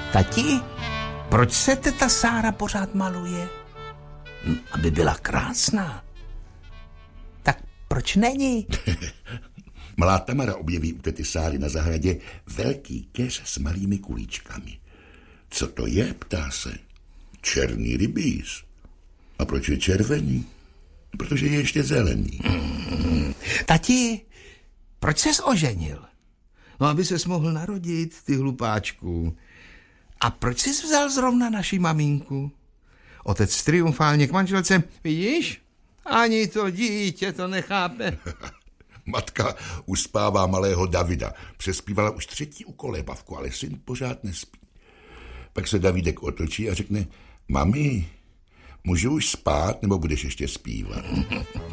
Tati, proč se teta Sára pořád maluje? Aby byla krásná. Tak proč není? Malá Tamara objeví u tety Sáry na zahradě velký keř s malými kulíčkami. Co to je, ptá se. Černý rybíz. A proč je červený? Protože je ještě zelený. Tati, proč ses oženil? No, aby ses mohl narodit, ty hlupáčku. A proč jsi vzal zrovna naši maminku? Otec triumfálně k manželce. Vidíš? Ani to dítě to nechápe. Matka uspává malého Davida. Přespívala už 3. ukolébavku, ale syn pořád nespí. Pak se Davidek otočí a řekne, mami, můžu už spát, nebo budeš ještě zpívat?